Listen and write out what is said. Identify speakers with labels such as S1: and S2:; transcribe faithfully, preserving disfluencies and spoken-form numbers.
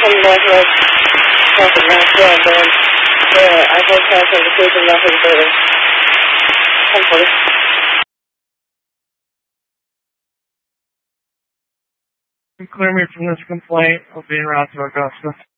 S1: from Northwest traffic Maxwell, and then the iPhone crash on the station left of the building. ten forty.
S2: Clear me from this complaint. I'll be en route to Augusta.